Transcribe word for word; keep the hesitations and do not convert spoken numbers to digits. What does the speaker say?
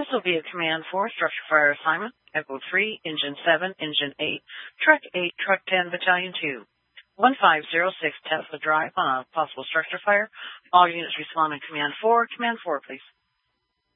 This will be a Command four structure fire assignment. Echo three, Engine seven, Engine eight, Truck eight, Truck ten, Battalion two. one five zero six Tesla Drive on a possible structure fire. All units respond in Command four. Command four, please.